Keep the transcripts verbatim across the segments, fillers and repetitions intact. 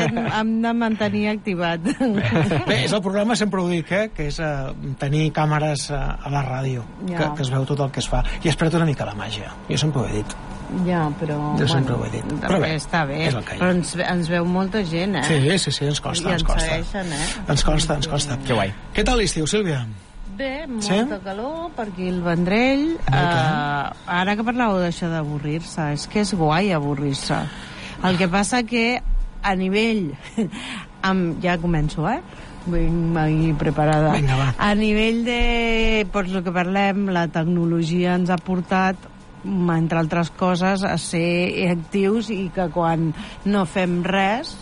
hem de mantenir activat. Bé, és el programa, sempre ho dic, eh, que és uh, tenir càmeres uh, a la ràdio, ja. que, que es veu tot el que es fa, i es perd una mica la màgia. Jo sempre ho he dit. Ja, però... Jo bueno, sempre ho he dit. Però bé, està bé. és el que hi ha. Però ens, ens veu molta gent, eh? Sí, sí, sí, ens costa, I ens costa. segueixen, eh? Ens costa, ens costa. Que guai. Què tal l'estiu, Sílvia? Bé, molta sí? calor per aquí al Vendrell. Uh, ara que parlàveu d'això d'avorrir-se, és que és guai avorrir-se. El que passa que a nivell... amb, ja començo, eh? Vinc aquí preparada. Vinga, va. A nivell de... Doncs el que parlem, la tecnologia ens ha portat, entre altres coses, a ser actius i que quan no fem res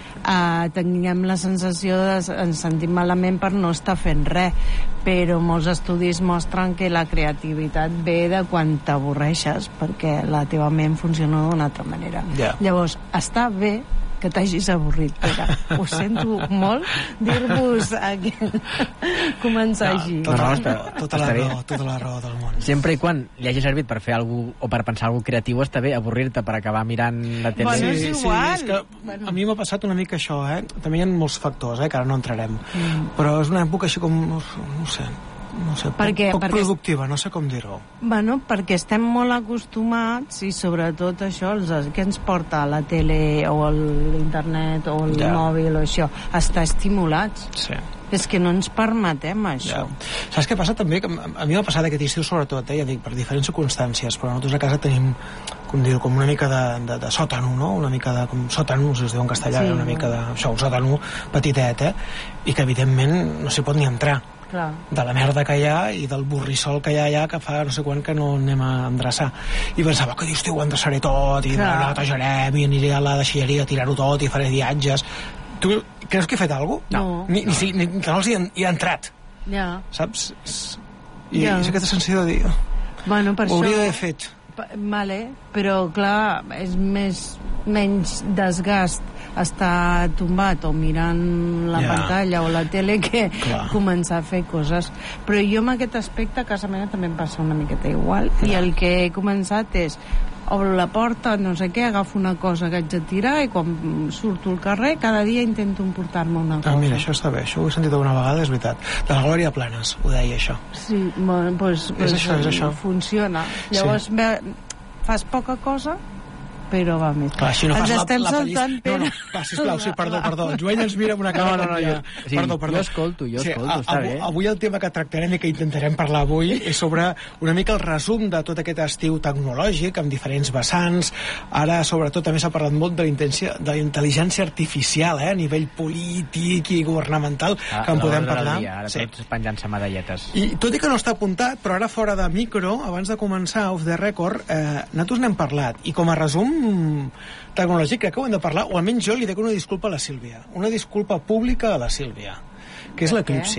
eh, tinguem la sensació de ens sentim malament per no estar fent res, però molts estudis mostren que la creativitat ve de quan t'avorreixes, perquè la teva ment funciona d'una altra manera. Yeah. Llavors, està bé que t'hagis avorrit, Pere. Ho sento molt dir-vos aquí. Començar no, així. Tota, no, no, tota, la raó, tota la raó del món. Sempre i quan li hagi servit per fer alguna o per pensar alguna creatiu, està bé avorrir-te per acabar mirant la tele. Bueno, sí, és igual. Sí, és que bueno. A mi m'ha passat una mica això, eh? També hi ha molts factors, eh? Que ara no entrarem. Mm. Però és una època així com, no, no sé... no sé, perquè, poc, poc perquè, productiva, no sé com dir-ho. Bueno, perquè estem molt acostumats i sobretot això, els, que ens porta a la tele o l'internet o el ja. mòbil o això, estar estimulats. Sí. És que no ens permetem això. Ja. Saps què passa també? Que a mi m'ha passat aquest estiu sobretot, eh? Ja dic, per diferents circumstàncies, però nosaltres a casa tenim, com dir, com una mica de, de, de sòtano, no? Una mica de, com sòtano, es diu en castellà, sí, una mica de, això, un sòtano petitet, eh? I que evidentment no s'hi pot ni entrar. Clar. De la merda que hi ha i del borrissol que hi ha allà que fa no sé quan que no anem a endreçar. I pensava que dius, tio, ho endreçaré tot i no netejarem i aniré a la deixalleria a tirar-ho tot i faré viatges. Tu creus que he fet alguna cosa? No. Ni, ni, ni, ni que no els hi, hi ha entrat. Ja. Saps? I ja. és aquesta sensació de dir... Bueno, per ho hauria això... d'haver fet. Vale, però clar, és més, menys desgast estar tombat o mirant la yeah. pantalla o la tele que clar. Començar a fer coses. Però jo en aquest aspecte a casa meva també em passa una miqueta igual. Clar. I el que he començat és obro la porta, no sé què, agafo una cosa que haig de tirar i quan surto al carrer cada dia intento emportar-me una cosa. Ah, mira, això està bé, això ho he sentit alguna vegada, és veritat. De la Glòria Planes, ho deia això. Sí, bueno, doncs, és pues, això, és això. Funciona. Llavors sí. fas poca cosa però va més. Clar, així no ens fas estem la, la saltant, Pere. No, no, va, sisplau, sí, perdó, perdó. El Joel ens mira amb una cara... No, no, no, jo, sí, perdó, perdó. jo escolto, jo sí, escolto, està avui, bé. Avui el tema que tractarem i que intentarem parlar avui és sobre una mica el resum de tot aquest estiu tecnològic, amb diferents vessants. Ara, sobretot, també s'ha parlat molt de la intel·ligència artificial, eh, a nivell polític i governamental, ah, que en podem parlar. Dia, ara sí. Tots penjant-se medalletes. I tot i que no està apuntat, però ara fora de micro, abans de començar, off the record, eh, nosaltres n'hem parlat. I com a resum tecnològic crec que ho hem de parlar, o almenys jo li dec una disculpa a la Sílvia, una disculpa pública a la Sílvia, que és l'eclipsi.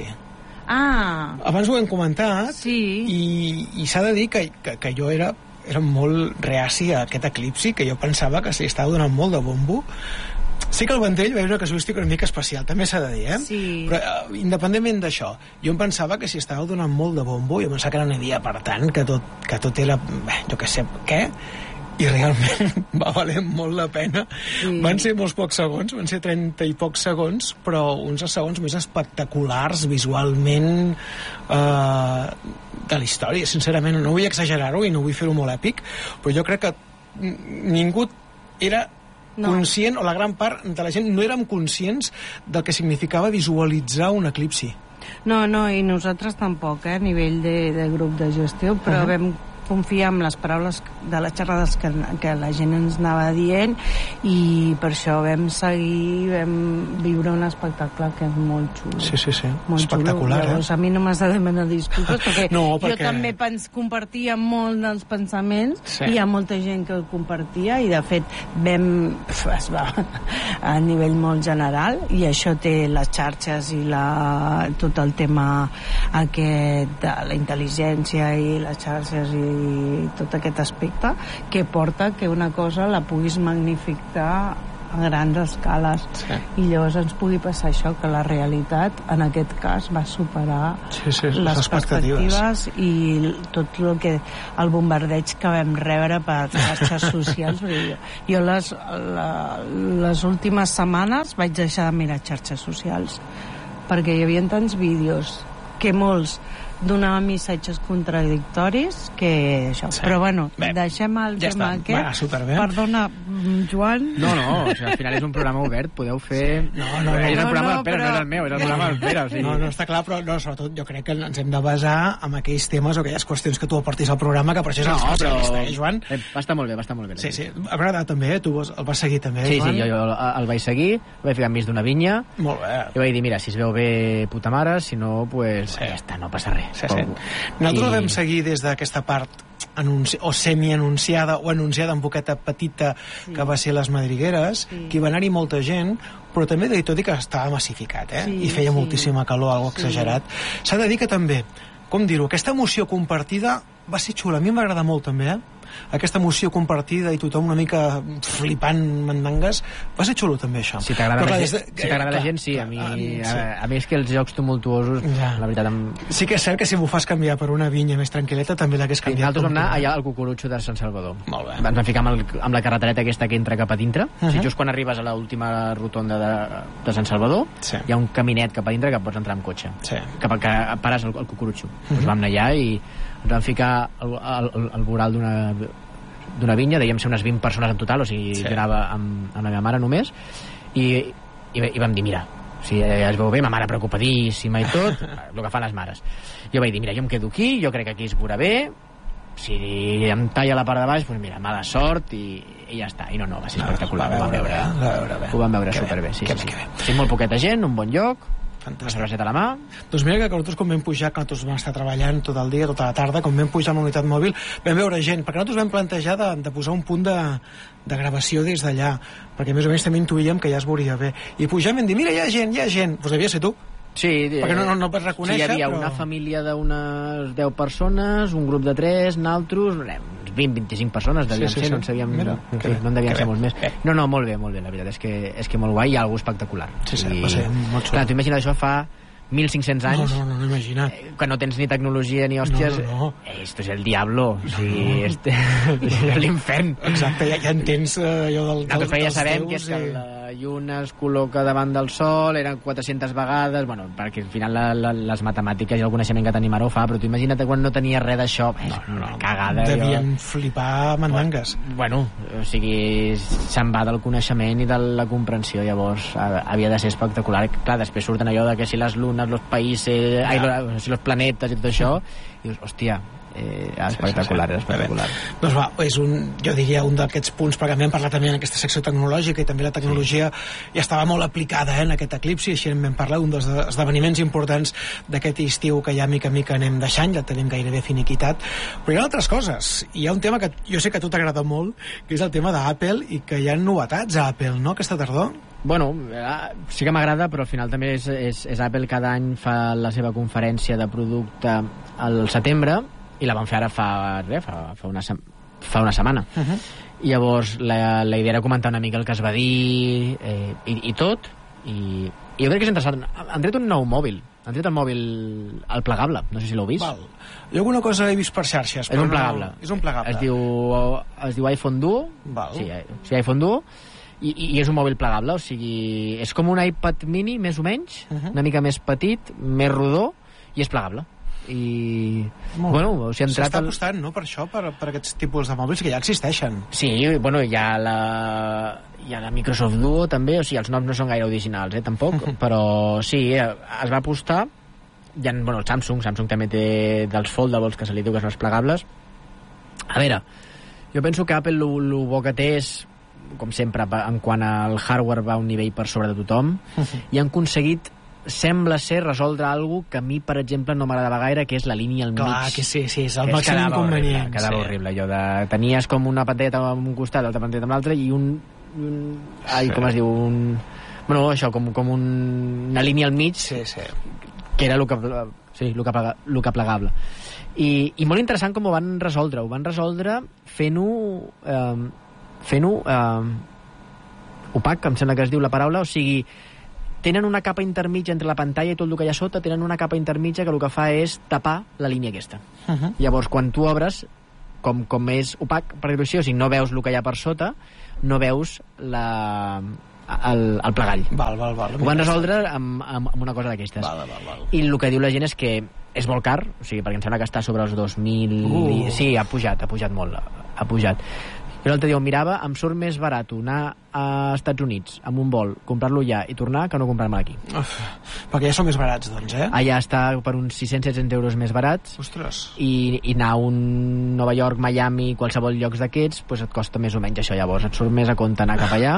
Ah! Abans ho hem comentat sí. i, i s'ha de dir que, que, que jo era, era molt reaci a aquest eclipsi, que jo pensava que s'hi estava donant molt de bombo. Sí que el Vendrell va haver una casuística una mica especial, també s'ha de dir, eh? Sí. Però uh, independentment d'això, jo em pensava que s'hi estava donant molt de bombo, jo pensava que no n'hi havia per tant, que tot, que tot era, bé, jo què sé, què? I realment va valer molt la pena. Sí. Van ser molts pocs segons, van ser trenta i pocs segons, però uns segons més espectaculars visualment eh, de la història, sincerament. No vull exagerar-ho i no vull fer-ho molt èpic, però jo crec que ningú era no. conscient, o la gran part de la gent no érem conscients del que significava visualitzar un eclipsi. No, no, i nosaltres tampoc, eh, a nivell de, de grup de gestió, però uh-huh. vam confiar en les paraules de les xerrades que, que la gent ens anava dient i per això vam seguir, vam viure un espectacle que és molt xulo. Sí, sí, sí, molt espectacular. Xulo. Llavors, eh? a mi no m'has de demanar disculpes perquè, no, perquè... jo també pens, compartia molt dels pensaments sí. i hi ha molta gent que el compartia i de fet vam es va a nivell molt general i això té les xarxes i la, tot el tema aquest de la intel·ligència i les xarxes i i tot aquest aspecte que porta que una cosa la puguis magnificar a grans escales. Sí. I llavors ens pugui passar això, que la realitat, en aquest cas, va superar sí, sí, les, les expectatives. expectatives i tot el que el bombardeig que vam rebre per xarxes socials. jo, jo les, la, les últimes setmanes vaig deixar de mirar xarxes socials perquè hi havia tants vídeos que molts donaven missatges contradictoris que això. Sí. Però bueno, bé, deixem el ja tema aquest. Va, superbé. Perdona, Joan. No, no, o sigui, al final és un programa obert, podeu fer... No, no, no. És el no, programa no, del Pere, però... no és el meu, és el programa del Pere. O sigui... No, no, està clar, però no, sobretot jo crec que ens hem de basar en aquells temes o aquelles qüestions que tu aportis al programa, que per això és no, el especialista, però... eh, Joan? Eh, va estar molt bé, va estar molt bé. Sí, sí, ha agradat també, eh? Tu el vas seguir també, sí, Joan? Sí, sí, jo, jo el vaig seguir, el vaig ficar enmig d'una vinya, molt bé. I vaig dir, mira, si es veu bé, puta mare, si no, pues sí. Ja està, no passa res. Sí, sí. Nosaltres I... vam seguir des d'aquesta part anunci... o semi-anunciada o anunciada en boqueta petita sí. que va ser les Madrigueres, sí. que hi va anar-hi molta gent, però també de tot i que estava massificat, eh? Sí, i feia sí. moltíssima calor, algo sí. exagerat. S'ha de dir que també, com dir-ho, aquesta emoció compartida va ser xula, a mi m'agrada molt també, eh? Aquesta emoció compartida i tothom una mica flipant mandangues, va ser xulo també això. Si t'agrada la, de... si la gent, sí. A mi, sí. A, a mi és que els jocs tumultuosos, ja. la veritat... Em... Sí que és cert que si m'ho fas canviar per una vinya més tranquil·leta també l'hagués canviat. Sí, nosaltres vam anar allà al Cucurutxo de Sant Salvador. Molt bé. Ens vam ficar amb, el, amb la carretereta aquesta que entra cap a dintre. Uh -huh. O sigui, just quan arribes a l'última rotonda de, de Sant Salvador, sí. hi ha un caminet cap a dintre que pots entrar amb cotxe. Sí. Cap a, que pares al, al Cucurutxo. Uh -huh. Doncs vam anar allà i ens vam ficar al, al, al voral d'una d'una vinya, dèiem ser unes vint persones en total, o sigui, sí. jo anava amb, amb la meva mare només, i, i, i vam dir, mira, si es veu bé, ma mare preocupadíssima i tot, el que fan les mares. Jo vaig dir, mira, jo em quedo aquí, jo crec que aquí es veurà bé, si em talla la part de baix, doncs mira, mala sort i, i ja està. I no, no, va ser espectacular, ho vam veure, veure, ho vam veure superbé. Sí, sí, sí. Sí, molt poqueta gent, un bon lloc, una cerveseta a la mà. Doncs mira que nosaltres quan vam pujar, que nosaltres vam estar treballant tot el dia, tota la tarda, quan vam pujar a la unitat mòbil, vam veure gent, perquè nosaltres vam plantejar de, de posar un punt de, de gravació des d'allà, perquè més o menys també intuïem que ja es veuria bé. I pujàvem i vam dir, mira, hi ha gent, hi ha gent. Doncs devia ser tu. Sí, perquè no, no, no pots reconèixer, sí, hi havia però... una família d'unes deu persones, un grup de tres, naltros, vint a vint-i-cinc persones devien sí, sí, ser, sí. no en sabíem, Mira, en fi, no en devien ser molts més. Bé. No, no, molt bé, molt bé, la veritat és que, és que molt guai, hi ha algú espectacular. Sí, sí, I... va ser molt xulo. Clar, tu imagina't això fa mil cinc-cents anys, no, no, no, no imagina't. Eh, que no tens ni tecnologia ni hòsties, no, no, no. Eh, esto és el diablo, o sigui, no, no. este, és l'infern. Exacte, ja, ja entens eh, allò del, del, dels ja sabem que és que la lluna es col·loca davant del sol, eren quatre-centes vegades, bueno, perquè al final la, la, les matemàtiques i el coneixement que tenim ara ho fa, però tu imagina't quan no tenia res d'això, no, no, no, cagada. Devien jo... flipar mandangues. Bueno, o sigui, se'n va del coneixement i de la comprensió, llavors havia de ser espectacular. Clar, després surten allò de que si les lunes, los països, ja. ai, los, si los planetes i tot això, i dius, hòstia, Eh, espectacular, sí, sí, sí. espectacular. Doncs va, és un, jo diria un d'aquests punts, perquè vam parlar també en aquesta secció tecnològica i també la tecnologia sí. ja estava molt aplicada eh, en aquest eclipsi, i així en vam parlar, un dels esdeveniments importants d'aquest estiu que ja mica a mica anem deixant, ja tenim gairebé finiquitat, però hi ha altres coses. Hi ha un tema que jo sé que a tu t'agrada molt, que és el tema d'Apple, i que hi ha novetats a Apple, no?, aquesta tardor? Bueno, sí que m'agrada, però al final també és, és, és Apple, cada any fa la seva conferència de producte al setembre, i la van fer ara fa, res, fa, fa, una, fa una setmana. Uh -huh. I llavors la, la idea era comentar una mica el que es va dir eh, i, i tot, i, i jo crec que és interessant. Han tret un nou mòbil, han tret el mòbil el plegable, no sé si l'heu vist. Val. Jo alguna cosa he vist per xarxes, és un plegable. No, és un plegable. Es diu, es diu iPhone Duo. Val. Sí, sí, iPhone Duo. I, i és un mòbil plegable, o sigui, és com un iPad mini, més o menys, uh -huh. una mica més petit, més rodó, i és plegable. I molt bueno, o sigui, s'està apostant, no?, per això, per, per aquests tipus de mòbils que ja existeixen. Sí, bueno, hi ha la hi ha la Microsoft Duo també, o sigui, els noms no són gaire originals, eh, tampoc, però sí, es va apostar. Hi ha, bueno, el Samsung, Samsung també té dels foldables, que se li diu que són els plegables. A veure, jo penso que Apple el bo que té és, com sempre, en quant al hardware va a un nivell per sobre de tothom, i han aconseguit, sembla ser, resoldre alguna cosa que a mi, per exemple, no m'agradava gaire, que és la línia al mig. Clar, que sí, sí, és el màxim inconvenient. Quedava horrible, allò de... Tenies com una pantalleta amb un costat, l'altra pantalleta amb l'altre, i un... un ai, com es diu? Un... Bueno, això, com, com un, una línia al mig, sí, sí. que era el que, sí, el que, plega, el que plegable. I, I molt interessant com ho van resoldre. Ho van resoldre fent-ho... Eh, fent-ho... Eh, opac, em sembla que es diu la paraula, o sigui, tenen una capa intermitja entre la pantalla i tot el que hi ha sota, tenen una capa intermitja que el que fa és tapar la línia aquesta. Uh -huh. Llavors, quan tu obres, com, com és opac, per dir-ho així, o sigui, no veus el que hi ha per sota, no veus la... El, el plegall. Val, val, val. Ho van resoldre amb, amb, amb una cosa d'aquestes. Val, val, val. I el que diu la gent és que és molt car, o sigui, perquè em sembla que està sobre els dos mil... Uh. Sí, ha pujat, ha pujat molt, ha pujat. Jo l'altre dia ho mirava, em surt més barat anar a Estats Units amb un vol, comprar-lo allà i tornar que no comprar-me'l aquí. Uf, perquè ja són més barats, doncs, eh? Allà està per uns sis-cents setze-cents euros més barats. Ostres. I, i anar a un Nova York, Miami, qualsevol llocs d'aquests, pues et costa més o menys això. Llavors et surt més a compte anar cap allà.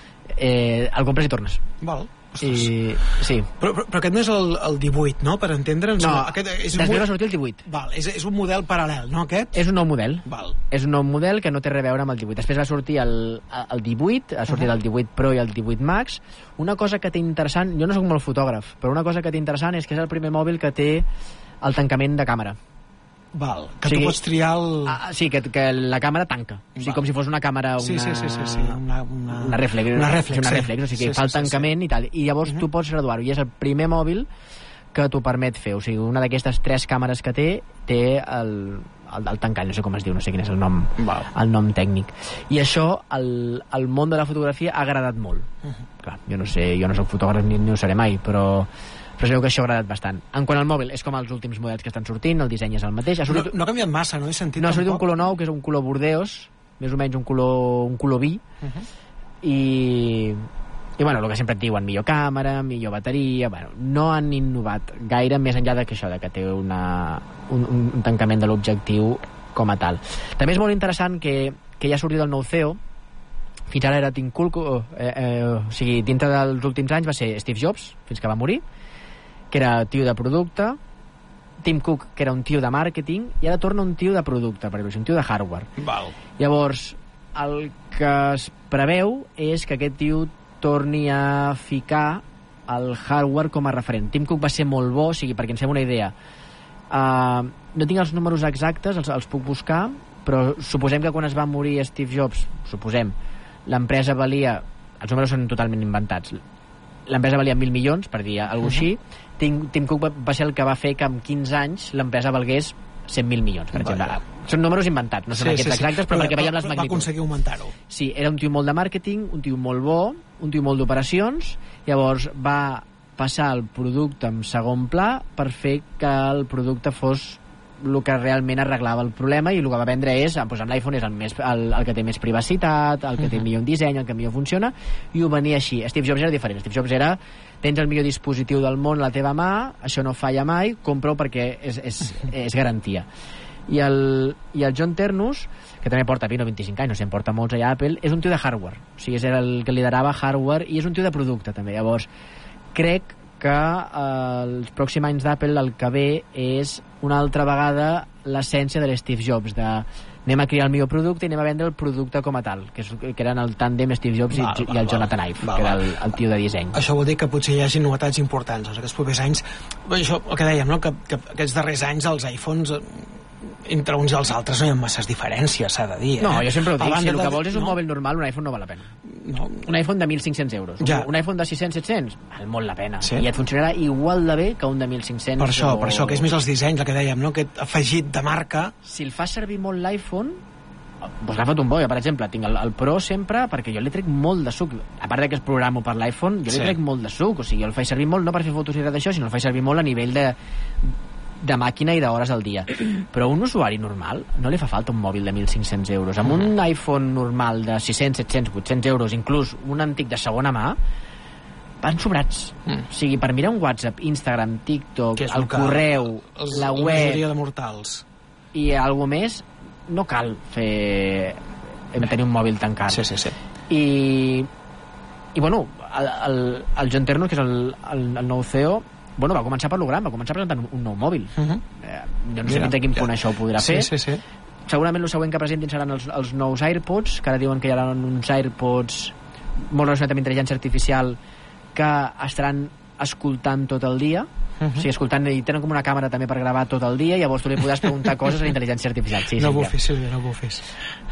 Eh, el compres i tornes. Val. I, sí. Però, però, però aquest no és el, el divuit, no? Per entendre'ns. No, aquest és després un... va sortir el divuit. Val, és, és un model paral·lel, no, aquest? És un nou model. Val. És un nou model que no té res a veure amb el divuit. Després va sortir el, el divuit, ha sortit uh -huh. el divuit Pro i el divuit Max. Una cosa que té interessant, jo no soc molt fotògraf, però una cosa que té interessant és que és el primer mòbil que té el tancament de càmera. Val, que o sigui, tu pots triar el... Ah, sí, que, que la càmera tanca. O sigui, Val. com si fos una càmera... Una, sí, sí, sí, sí, sí. Una, una... una reflex. Una reflex, una sí. reflex, o sigui, que sí, fa el sí, tancament sí, sí. i tal. I llavors uh -huh. tu pots graduar-ho. I és el primer mòbil que t'ho permet fer. O sigui, una d'aquestes tres càmeres que té, té el, el, el tancall, no sé com es diu, no sé quin és el nom, Val. el nom tècnic. I això, el, el món de la fotografia ha agradat molt. Uh -huh. Clar, jo no sé, jo no soc fotògraf ni, ni ho seré mai, però... però es veu que això ha agradat bastant. En quant al mòbil, és com els últims models que estan sortint, el disseny és el mateix. Ha sortit... no, no ha canviat massa, no he sentit No, ha sortit tampoc. un color nou, que és un color bordeus, més o menys un color, un color vi, uh -huh. i... i bueno, el que sempre et diuen, millor càmera, millor bateria, bueno, no han innovat gaire més enllà de que això, de que té una, un, un tancament de l'objectiu com a tal. També és molt interessant que, que ja ha sortit el nou C E O. Fins ara era Tim Cook, eh, eh, o sigui, dintre dels últims anys va ser Steve Jobs, fins que va morir, que era tio de producte, Tim Cook, que era un tio de màrqueting, i ara torna un tio de producte, per dir-ho, un tio de hardware. Val. Llavors, el que es preveu és que aquest tio torni a ficar el hardware com a referent. Tim Cook va ser molt bo, o sigui, perquè ens fem una idea. Uh, no tinc els números exactes, els, els puc buscar, però suposem que quan es va morir Steve Jobs, suposem, l'empresa valia... Els números són totalment inventats. L'empresa valia mil milions, per dir alguna cosa així. Tim, Tim Cook va, va ser el que va fer que en quinze anys l'empresa valgués cent mil milions, per exemple. Vale. Són números inventats, no són sí, aquests sí, exactes, sí. però, però perquè veiem les magnituds. Va aconseguir augmentar-ho. Sí, era un tio molt de màrqueting, un tio molt bo, un tio molt d'operacions, llavors va passar el producte en segon pla per fer que el producte fos el que realment arreglava el problema, i el que va vendre és, doncs amb l'iPhone és el, més, el, el que té més privacitat, el que té millor disseny, el que millor funciona, i ho venia així. Steve Jobs era diferent. Steve Jobs era, tens el millor dispositiu del món a la teva mà, això no falla mai, compra-ho perquè és, és, és garantia. I el, i el John Ternus, que també porta vint o vint-i-cinc anys, no sé, en porta molts allà a Apple, és un tio de hardware, o sigui, és el que liderava hardware, i és un tio de producte també. Llavors, crec que eh, els pròxims anys d'Apple el que ve és una altra vegada l'essència de l'Steve Jobs, de anem a crear el millor producte i anem a vendre el producte com a tal, que, és, que eren el tàndem Steve Jobs val, i, val, i el Jonathan Ive, val, que era el, el tio de disseny. Això vol dir que potser hi hagi novetats importants doncs, aquests propers anys. Bé, això, el que dèiem, no? que, que aquests darrers anys els iPhones entre uns i els altres no hi ha masses diferències, s'ha de dir. Eh? No, jo sempre ho dic, si el de... que vols és un no? mòbil normal, un iPhone no val la pena. No. Un iPhone de mil cinc-cents euros. Ja. Un iPhone de sis-cents set-cents val molt la pena. Sí? I et funcionarà igual de bé que un de mil cinc-cents. Per això, o... per això, que és més els dissenys, el que dèiem, no? Aquest afegit de marca. Si el fas servir molt l'iPhone, doncs agafa't un bo. Jo, per exemple, tinc el, el Pro sempre perquè jo li trec molt de suc. A part que es programo per l'iPhone, jo li sí. trec molt de suc. O sigui, jo el faig servir molt no per fer fotos i res d'això, sinó el faig servir molt a nivell de de màquina i d'hores al dia. Però a un usuari normal no li fa falta un mòbil de mil cinc-cents euros. Amb un iPhone normal de sis-cents, set-cents, vuit-cents euros, inclús un antic de segona mà, van sobrats. Mm. O sigui, per mirar un WhatsApp, Instagram, TikTok, el correu, els, la web... La majoria de mortals. I alguna més, no cal fer... Hem tenir un mòbil tan car. Sí, sí, sí. I... I, bueno, el, el, el John Ternus, que és el, el, el nou C E O, bueno, va començar per lo gran, va començar presentant un, un nou mòbil. Uh -huh. eh, jo no sé fins a quin punt ja. això ho podrà sí, fer. Sí, sí. Segurament el següent que presentin seran els, els nous AirPods, que ara diuen que hi haurà uns AirPods molt relacionats amb intel·ligència artificial que estaran escoltant tot el dia. Uh -huh. O sigui, escoltant, i tenen com una càmera també per gravar tot el dia, i llavors tu li podràs preguntar coses a la intel·ligència artificial. Sí, no sí, bufis, Sílvia, no bufis.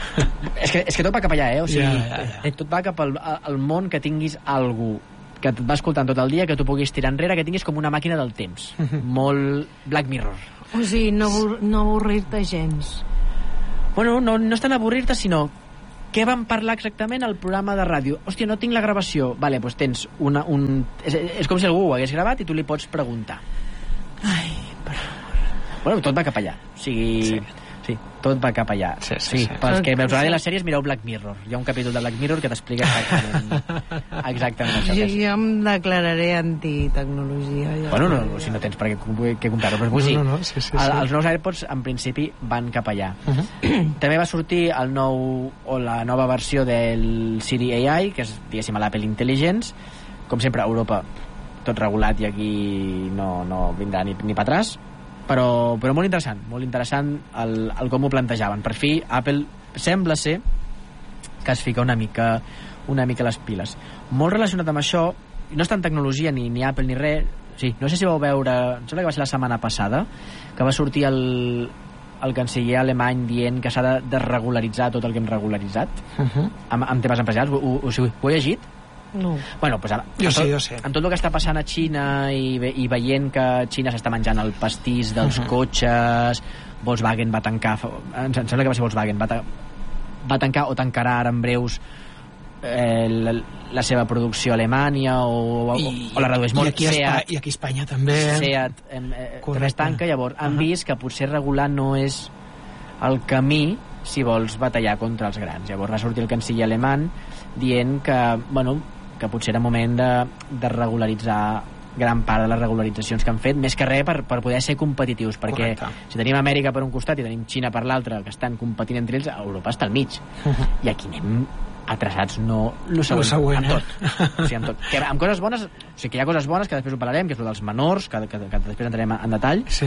És que, és que tot va cap allà, eh? O sigui, ja, ja, ja. tot va cap al, al món que tinguis algú que et va escoltant tot el dia, que tu puguis tirar enrere, que tinguis com una màquina del temps. Uh -huh. Molt Black Mirror. O sigui, no, no avorrir-te gens. Bueno, no, no és tant avorrir-te, sinó què van parlar exactament al programa de ràdio. Hòstia, no tinc la gravació. Vale, doncs tens una... Un... És, és com si algú ho hagués gravat i tu li pots preguntar. Ai, però... Bueno, tot va cap allà. O sigui... Sí. Sí, tot va cap allà. Sí, sí, sí, sí. Pels que veus a les sèries, mireu Black Mirror. Hi ha un capítol de Black Mirror que t'explica exactament, exactament això. Jo, jo em declararé antitecnologia. Ja. Bueno, no, si no tens per què, què comprar-ho, però vull dir, no, no, no, sí, sí, el, sí. els nous AirPods en principi van cap allà. Uh -huh. També va sortir el nou o la nova versió del Siri A I, que és, diguéssim, a l'Apple Intelligence. Com sempre, a Europa tot regulat, i aquí no, no vindrà ni, ni per atràs. Però, però molt interessant, molt interessant el, el com ho plantejaven. Per fi, Apple sembla ser que es fica una mica, una mica les piles. Molt relacionat amb això, no és tant tecnologia ni, ni Apple ni res, sí, no sé si vau veure, em sembla que va ser la setmana passada, que va sortir el, el canceller alemany dient que s'ha de desregularitzar tot el que hem regularitzat, uh -huh. amb, amb temes empresarials. Ho, ho, ho, ho he llegit? No. Bueno, pues ara, jo tot, sí, jo sí. amb tot el que està passant a Xina i, ve, i veient que Xina s'està menjant el pastís dels uh -huh. cotxes, Volkswagen va tancar, em sembla que va ser Volkswagen, va, ta, va tancar o tancarà ara en breus eh, la, la seva producció a Alemanya o, I, o la redueix molt. I aquí, a Espa, I aquí a Espanya també. Seat eh, també es tanca, llavors han uh -huh. vist que potser regular no és el camí si vols batallar contra els grans. Llavors va sortir el canceller alemany dient que, bueno, que potser era moment de, de regularitzar gran part de les regularitzacions que han fet, més que res per, per poder ser competitius, perquè correcte. Si tenim Amèrica per un costat i tenim Xina per l'altre, que estan competint entre ells, Europa està al mig. Uh -huh. I aquí anem atrasats, no lo següent, següent amb tot. O sigui, amb tot. Que, amb coses bones, o sigui, que hi ha coses bones que després ho parlarem, que és el dels menors, que, que, que després entrarem en detall, sí.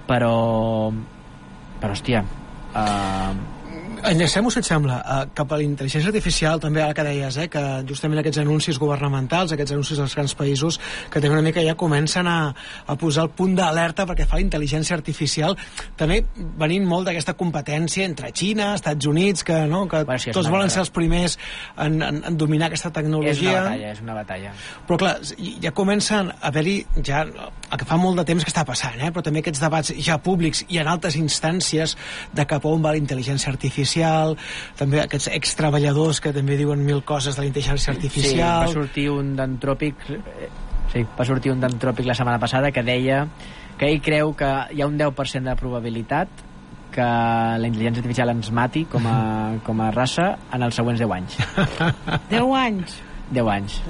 però però hòstia, uh, enllacem-ho, si et sembla, uh, cap a la intel·ligència artificial, també ara que deies, eh, que justament aquests anuncis governamentals, aquests anuncis dels grans països, que també una mica ja comencen a, a posar el punt d'alerta perquè fa la intel·ligència artificial, també venint molt d'aquesta competència entre Xina, Estats Units, que, no, que bueno, sí, tots volen batalla. ser els primers en, en, en dominar aquesta tecnologia. És una batalla, és una batalla. Però clar, ja comencen a haver-hi, ja, que fa molt de temps que està passant, eh, però també aquests debats ja públics i en altres instàncies de cap on va la intel·ligència artificial, també aquests extreballadors que també diuen mil coses de la intel·ligència artificial. Sí, va sortir un d'Antròpic sí, va sortir un d'Antròpic la setmana passada que deia que ell creu que hi ha un deu per cent de probabilitat que la intel·ligència artificial ens mati com a, com a raça en els següents deu anys. deu anys? deu anys.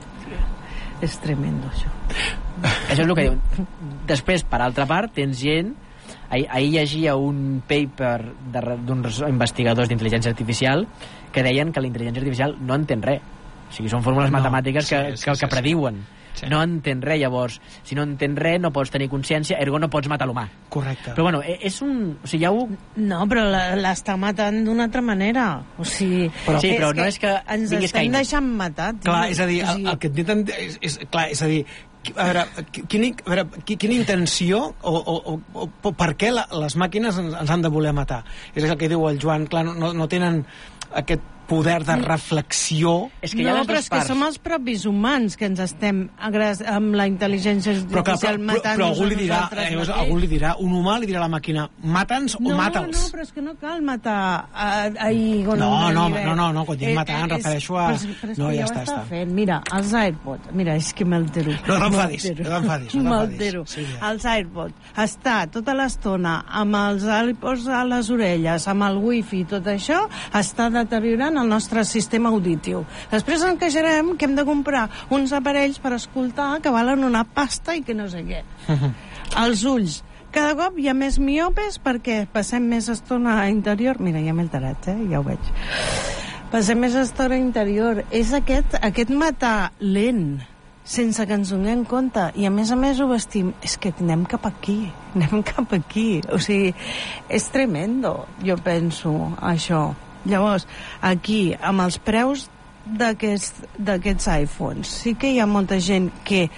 És tremendo, això. Això és el que diuen. Després, per altra part, tens gent. Ahir, ahir llegia un paper d'uns investigadors d'intel·ligència artificial que deien que la intel·ligència artificial no entén res. O sigui, són fórmules no, matemàtiques que, sí, sí, que, que prediuen. Sí. No entén res, llavors, si no entén res no pots tenir consciència, ergo no pots matar l'humà. Correcte. Però bueno, és un... O sigui, ja ho... No, però l'està matant d'una altra manera. O sigui... Però, sí, però no és que ens estem deixant matar, tio. Clar, és a dir, el, el que intenten... És, és, clar, és a dir, a veure, quina, a veure, quina intenció o, o, o, o per què la, les màquines ens, ens han de voler matar? És el que diu el Joan, clar, no, no tenen aquest poder de reflexió. És que no, però és que som els propis humans que ens estem amb la intel·ligència artificial matant-nos però algú li dirà, eh, algú li dirà, un humà li dirà a la màquina, mata'ns o no, mata'ls. No, però és que no cal matar a, a Igon. No, no, no, no, no, quan dic matar em refereixo a... Però, però és no, que ja ja està, està està. fent. Mira, els AirPods, mira, és que m'altero. No t'enfadis, no t'enfadis. M'altero. Sí, ja. Els AirPods, està tota l'estona amb els AirPods a les orelles, amb el wifi i tot això, està deteriorant el nostre sistema auditiu. Després ens queixarem que hem de comprar uns aparells per escoltar que valen una pasta i que no sé què. Els ulls. Cada cop hi ha més miopes perquè passem més estona a interior. Mira, ja m'he alterat, eh? Ja ho veig. Passem més estona a interior. És aquest, aquest matar lent, sense que ens donem compte. I a més a més ho vestim. És que anem cap aquí. Anem cap aquí. O sigui, és tremendo, jo penso, això. Llavors, aquí, amb els preus d'aquests d'aquests iPhones, sí que hi ha molta gent que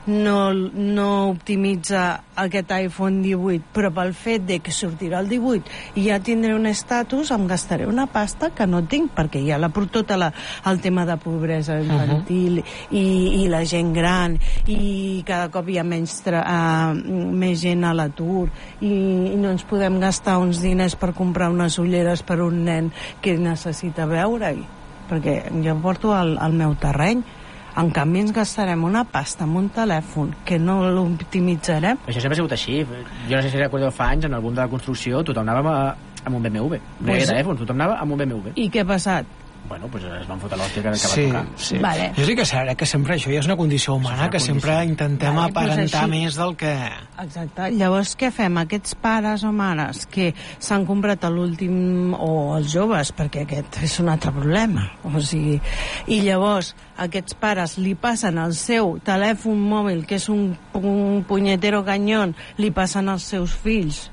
no, no optimitza aquest iPhone divuit, però pel fet de que sortirà el divuit i ja tindré un estatus, em gastaré una pasta que no tinc, perquè hi ha la, tot la, el tema de pobresa infantil uh-huh. i, i la gent gran, i cada cop hi ha menys, tra, uh, més gent a l'atur, i, i no ens podem gastar uns diners per comprar unes ulleres per un nen que necessita veure-hi, perquè jo porto al, al meu terreny. En canvi ens gastarem una pasta amb un telèfon que no l'optimitzarem. Això sempre ha sigut així. Jo no sé si recordeu fa anys, en el boom de la construcció, tothom anava amb un B M W. No hi havia telèfon, tothom anava amb un B M W. I què ha passat? Bueno, pues es van fotre l'hòstia que, que sí, va tocar. Sí. Vale. Jo sí que sé que sempre això ja és una condició humana, una que condició. Sempre intentem vale, aparentar pues més del que... Exacte. Llavors, què fem? Aquests pares o mares que s'han comprat l'últim... o els joves, perquè aquest és un altre problema. O sigui... I llavors, aquests pares li passen el seu telèfon mòbil, que és un, un punyetero canyón, li passen als seus fills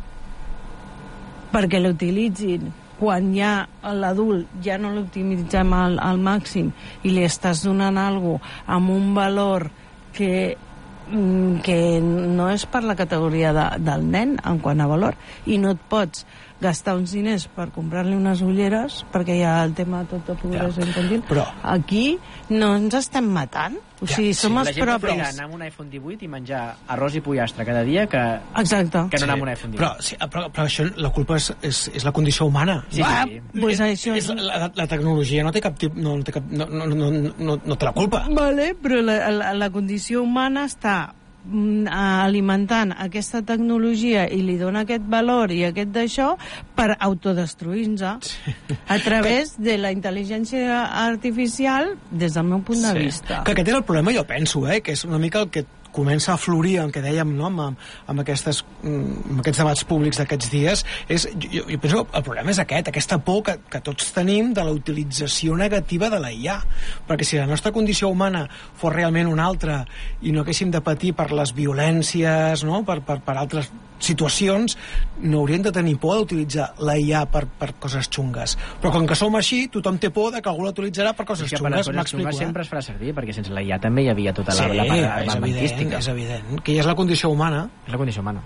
perquè l'utilitzin. Quan ja l'adult ja no l'optimitzem al, al màxim i li estàs donant alguna cosa amb un valor que, que no és per la categoria de, del nen en quant a valor, i no et pots gastar uns diners per comprar-li unes ulleres perquè hi ha el tema tot de pobresa ja. infantil. Però aquí no ens estem matant. O sigui, ja, som sí, els propis. La gent prefereix anar amb un iPhone divuit i menjar arròs i pollastre cada dia que, Exacte. que no anar amb un sí. iPhone divuit. Però, sí, però, però això, la culpa és, és, és la condició humana. Sí, ah, sí. Pues això és... La, la, la tecnologia no té cap tip, no, té cap, no, no, no, no, no té la culpa. Vale, però la, la, la condició humana està alimentant aquesta tecnologia i li dona aquest valor i aquest d'això per autodestruir-nos sí. a través de la intel·ligència artificial, des del meu punt de sí. vista. Que aquest és el problema, jo penso, eh, que és una mica el que comença a florir, el que dèiem, no? amb, amb, aquestes, amb aquests debats públics d'aquests dies, és, jo, jo penso que el problema és aquest, aquesta por que, que tots tenim de la utilització negativa de la I A, perquè si la nostra condició humana fos realment una altra i no haguéssim de patir per les violències, no? per, per, per altres situacions, no hauríem de tenir por d'utilitzar la I A per, per coses xungues. Però com que som així, tothom té por de que algú l'utilitzarà per coses xungues. M'explico, eh? Sempre es farà servir, perquè sense la I A també hi havia tota la, sí, la part armamentística. És evident, que ja és la condició humana. És la condició humana.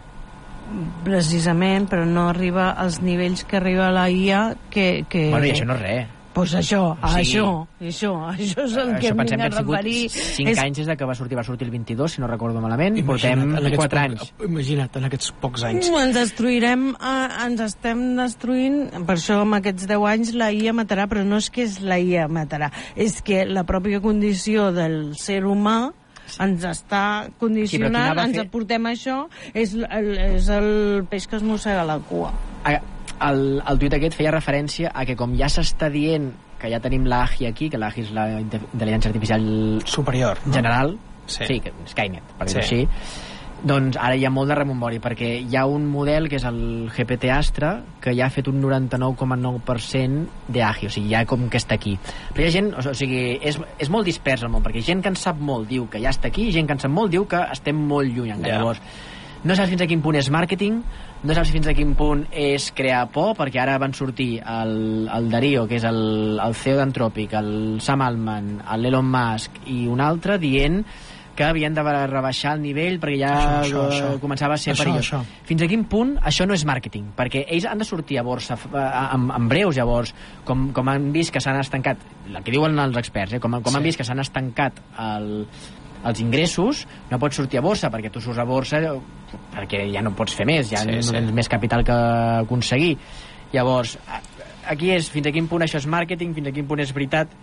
Precisament, però no arriba als nivells que arriba la I A que... que... Bueno, i això no és res. Pues això, o sigui, això, això, això és el que em vinc a referir. cinc és... anys des de que va sortir, va sortir el vint-i-dos, si no recordo malament, i portem quatre anys. Imagina't, en aquests pocs anys. Mm, ens destruirem, eh, ens estem destruint, per això amb aquests deu anys la I A matarà, però no és que és la I A matarà, és que la pròpia condició del ser humà ens està condicionant, sí, ens fer... aportem això, és el, és el peix que es mossega la cua. A, el, el tuit aquest feia referència a que com ja s'està dient que ja tenim l'A G I aquí, que l'A G I és la intel·ligència artificial superior, no? General, sí, sí que Skynet, per dir-ho sí. així, doncs ara hi ha molt de remombori, perquè hi ha un model que és el G P T Astra que ja ha fet un noranta-nou coma nou per cent d'A G I, o sigui, ja com que està aquí. Però hi ha gent, o sigui, és, és molt dispers el món, perquè gent que en sap molt diu que ja està aquí, i gent que en sap molt diu que estem molt lluny encara. Yeah. Llavors, no saps fins a quin punt és màrqueting, no saps fins a quin punt és crear por, perquè ara van sortir el, el Darío, que és el, el C E O d'Anthropic, el Sam Altman, l'Elon Musk i un altre, dient que havien de rebaixar el nivell perquè ja això, això, això. començava a ser això, perillós. Això. Fins a quin punt això no és màrqueting? Perquè ells han de sortir a borsa en, en breus, llavors, com, com han vist que s'han estancat, el que diuen els experts, eh? com, com sí. han vist que s'han estancat el, els ingressos, no pots sortir a borsa, perquè tu surts a borsa perquè ja no pots fer més, ja sí, no sí. tens més capital que aconseguir. Llavors, aquí és fins a quin punt això és màrqueting, fins a quin punt és veritat.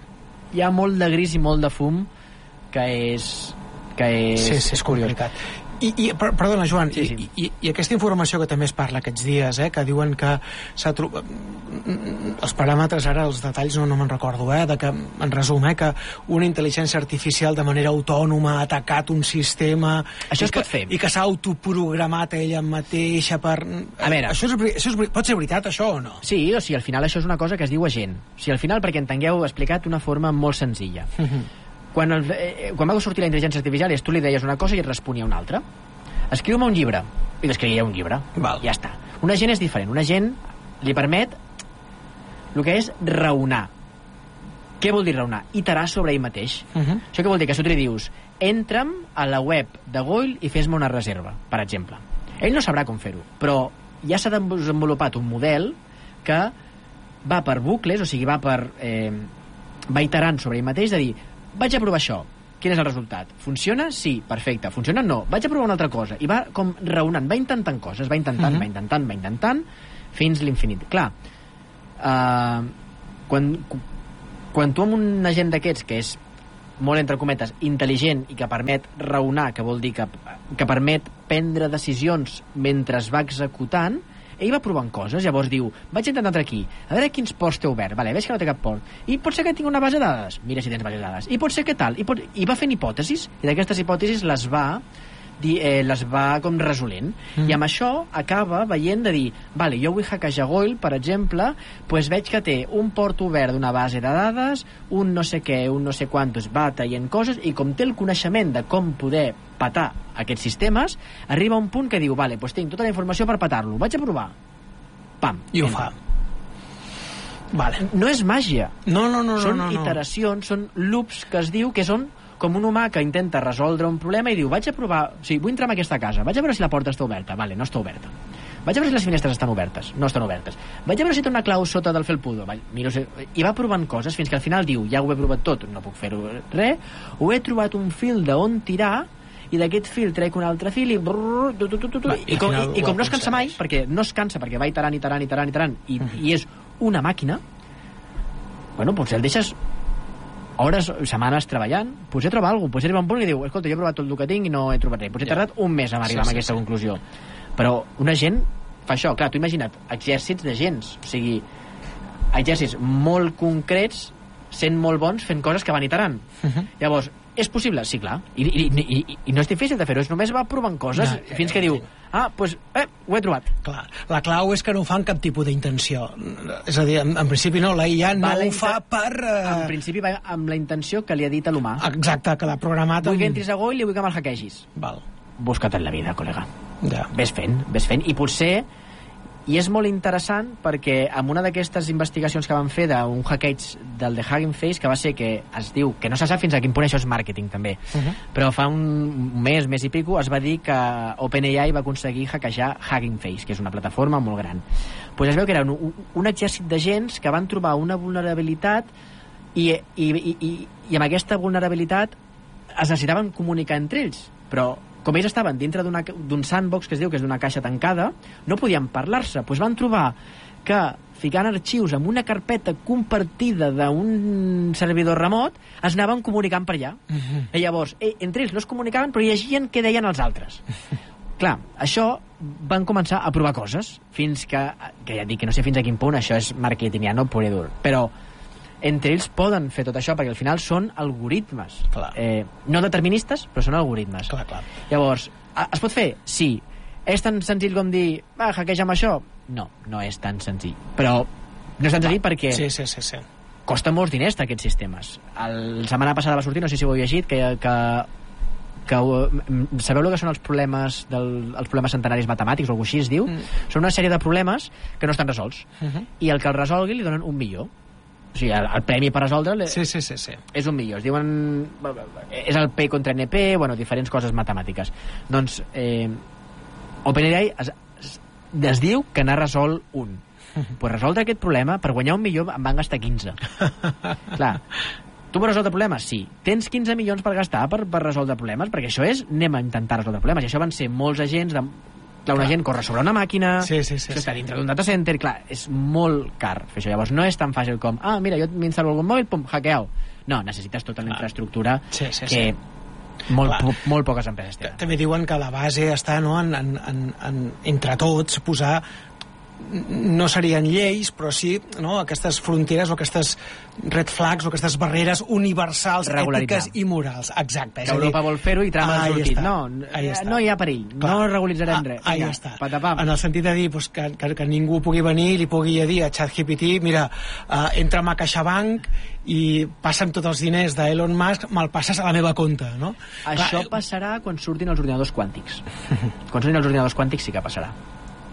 Hi ha molt de gris i molt de fum que és... Que és, sí, sí, és complicat. I, i, perdona, Joan, sí, sí. I, i, i aquesta informació que també es parla aquests dies, eh, que diuen que s'ha trobat... Els paràmetres, ara els detalls no, no me'n recordo, eh, de que, en resum, eh, que una intel·ligència artificial de manera autònoma ha atacat un sistema... Això es que, pot fer. I que s'ha autoprogramat ella mateixa per... A veure... Això, és, això és, pot ser veritat, això, o no? Sí, o sigui, al final això és una cosa que es diu agent. O sigui, al final, perquè entengueu, explicat d'una forma molt senzilla. Uh-huh. Quan, el, eh, quan va sortir la intel·ligència artificial, tu li deies una cosa i et responia una altra. Escriu-me un llibre. I l'escrivia un llibre. Val. Ja està. Un agent és diferent. Un agent li permet el que és raonar. Què vol dir raonar? Iterar sobre ell mateix. Uh -huh. Això què vol dir? Que si tu li dius entra'm a la web de Goil i fes-me una reserva, per exemple. Ell no sabrà com fer-ho, però ja s'ha desenvolupat un model que va per bucles, o sigui, va per... Eh, va iterant sobre ell mateix, de dir, vaig a provar això, quin és el resultat? Funciona? Sí, perfecte. Funciona? No. Vaig a provar una altra cosa. I va com raonant, va intentant coses, va intentant, uh-huh. va intentant, va intentant, fins l'infinit. Clar, eh, quan, quan tu amb un agent d'aquests, que és molt entre cometes, intel·ligent i que permet raonar, que vol dir que, que permet prendre decisions mentre es va executant, ell va provant coses, llavors diu, vaig intentar entrar aquí, a veure quins ports té obert, vale, veig que no té cap port, i pot ser que tingui una base de dades, mira si tens base de dades, i pot ser que tal, i, pot... I va fent hipòtesis, i d'aquestes hipòtesis les va eh, les va com resolent, mm. i amb això acaba veient de dir, vale, jo vull hackejar Goil, per exemple, pues veig que té un port obert d'una base de dades, un no sé què, un no sé quantos, va traient coses, i com té el coneixement de com poder patar aquests sistemes, arriba a un punt que diu, vale, pues tinc tota la informació per patar-lo, vaig a provar. Pam. I ho fa. Vale. No és màgia. No, no, no. Són no, no, no. iteracions, són loops que es diu que són com un humà que intenta resoldre un problema i diu, vaig a provar, o sigui, vull entrar en aquesta casa, vaig a veure si la porta està oberta, vale, no està oberta. Vaig a veure si les finestres estan obertes, no estan obertes. Vaig a veure si té una clau sota del felpudo, vale, miro si... i va provant coses fins que al final diu, ja ho he provat tot, no puc fer-ho res, ho he trobat un fil d'on tirar i d'aquest fil trec un altre fil i... Brrr, tu, tu, tu, tu, tu, i, com, i, i com no es cansa mai, perquè no es cansa, perquè va iterant, iterant, iterant, iterant, i, uh-huh. i és una màquina, bueno, potser el deixes hores, setmanes treballant, potser troba alguna cosa, potser arriba un punt i diu, escolta, jo he provat tot el que tinc i no he trobat res, potser he tardat un mes a arribar sí, a aquesta sí, conclusió. Però una gent fa això, clar, tu imagina't exèrcits de gens, o sigui, exèrcits molt concrets sent molt bons fent coses que van iterant. Uh-huh. Llavors, és possible? Sí, clar. I, i, i, i no és difícil de fer-ho, és només va provant coses no, fins que diu, ah, doncs, pues, eh, ho he trobat. Clar, la clau és que no ho fa amb cap tipus d'intenció. És a dir, en, en principi no, la I A no va ho fa per... Uh... En principi va amb la intenció que li ha dit a l'humà. Exacte, que l'ha programat... Vull amb... que entris a Goil i vull que me'l hackeegis. Val. Busca't en la vida, col·lega. Ja. Ves fent, ves fent. I potser... I és molt interessant perquè amb una d'aquestes investigacions que van fer d'un hackeig del de Hugging Face, que va ser que es diu, que no se sap fins a quin punt això és màrqueting també, uh-huh. però fa un mes, mes i pico, es va dir que OpenAI va aconseguir hackejar Hugging Face, que és una plataforma molt gran. Pues es veu que era un, un exèrcit de gens que van trobar una vulnerabilitat i, i, i, i, i amb aquesta vulnerabilitat es necessitaven comunicar entre ells, però com ells estaven dintre d'un sandbox que es diu que és d'una caixa tancada, no podien parlar-se. Doncs van trobar que ficant arxius en una carpeta compartida d'un servidor remot es anaven comunicant per allà. Uh-huh. I llavors, eh, entre ells no es comunicaven, però llegien què deien els altres. Uh-huh. Clar, això van començar a provar coses, fins que, que ja dic que no sé fins a quin punt, això és marketingiano pur i dur, però entre ells poden fer tot això perquè al final són algoritmes eh, no deterministes però són algoritmes clar, clar. Llavors, es pot fer? Sí. És tan senzill com dir va, hackeja'm això? No, no és tan senzill, però no és tan senzill perquè sí, sí, sí, sí. costa molts diners aquests sistemes. La setmana passada va sortir, no sé si ho heu llegit, que, que, que sabeu el que són els problemes del, els problemes centenaris matemàtics o alguna cosa així es diu? Mm. Són una sèrie de problemes que no estan resolts uh-huh. i el que el resolgui li donen un milió. O sigui, el, el premi per resoldre sí, sí, sí, sí. és un milió. Es diuen... És el P contra N P, bueno, diferents coses matemàtiques. Doncs, eh, OpenAI es, es, es diu que n'ha resolt un. Pues resoldre aquest problema, per guanyar un milió em van gastar quinze. Clar, tu vols resoldre problemes? Sí. Tens quinze milions per gastar per, per resoldre problemes? Perquè això és, anem a intentar resoldre problemes. I això van ser molts agents de... Clar, una gent corre sobre una màquina, sí, sí, sí, està sí. dintre d'un data center, clar, és molt car fer això. Llavors no és tan fàcil com, ah, mira, jo m'instal·lo algun mòbil, pum, hackeau. No, necessites tota la infraestructura sí, sí, que sí. molt, po molt poques empreses tenen. També diuen que la base està no, en, en, en, en, entre tots posar no serien lleis, però sí no, aquestes fronteres o aquestes red flags o aquestes barreres universals, ètiques i morals. Exacte. Que Europa vol fer-ho i Trump ha sortit. No, no hi ha perill, clar. No regularitzarem ah, res. Ahí està. Patapam. En el sentit de dir pues, que, que, que ningú pugui venir i li pugui dir a ChatGPT, mira, uh, entra a CaixaBank i passa'm tots els diners d'Elon Musk, me'l passes a la meva compte, no? Això clar, passarà quan surtin els ordinadors quàntics. Quan surtin els ordinadors quàntics sí que passarà.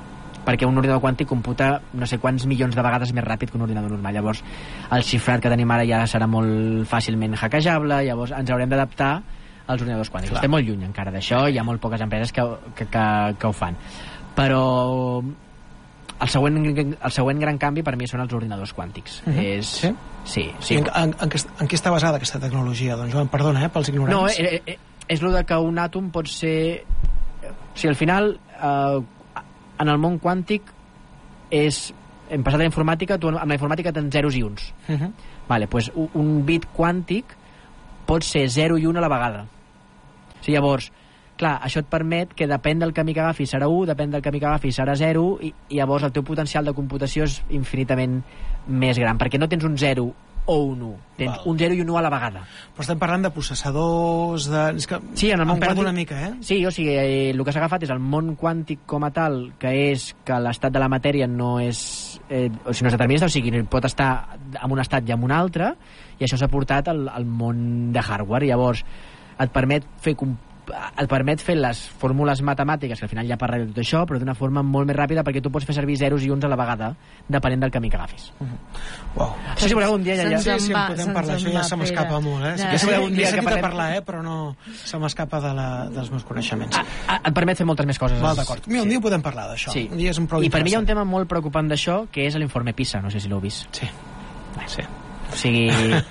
perquè un ordinador quàntic computa no sé quants milions de vegades més ràpid que un ordinador normal. Llavors, el xifrat que tenim ara ja serà molt fàcilment hackejable, llavors ens haurem d'adaptar als ordinadors quàntics. Clar. Estem molt lluny encara d'això, hi ha molt poques empreses que, que, que, que ho fan. Però el següent, el següent gran canvi per mi són els ordinadors quàntics. Uh-huh. És... Sí? Sí. sí. En, en, en, en què està basada aquesta tecnologia? Doncs Joan, perdona, eh, pels ignorants. No, eh, eh, és el que un àtom pot ser... O sigui, al final, eh, en el món quàntic és... Hem passat a la informàtica, tu amb la informàtica tens zeros i uns. Uh-huh. Vale, pues un bit quàntic pot ser zero i un a la vegada. O sigui, llavors, clar, això et permet que depèn del camí que agafis serà u, depèn del camí que agafis serà zero, i, i llavors el teu potencial de computació és infinitament més gran, perquè no tens un zero o un u, tens Val. un zero i un u a la vegada. Però estem parlant de processadors, de... És que sí, en el món quàntic... una mica, eh? Sí, o sigui, eh, el que s'ha agafat és el món quàntic com a tal, que és que l'estat de la matèria no és... Eh, o sigui, no és determinista, o sigui, pot estar en un estat i en un altre, i això s'ha portat al, al món de hardware, i llavors et permet fer et permet fer les fórmules matemàtiques, que al final ja parlaré de tot això, però d'una forma molt més ràpida, perquè tu pots fer servir zeros i uns a la vegada, depenent del camí que agafis. Uh-huh. Wow. No sé si voleu un dia... Ja, ja... Sí, sí, en podem parlar, això ja se m'escapa molt, eh? Sí, que sí, un dia que parlem... parlar, eh? Però no se m'escapa de la, dels meus coneixements. A, a, et permet fer moltes més coses. Val, d'acord. Mira, un dia podem parlar d'això. Sí. Un dia és un prou I per mi hi ha un tema molt preocupant d'això, que és l'informe PISA, no sé si l'heu vist. Sí. Sí. O sigui...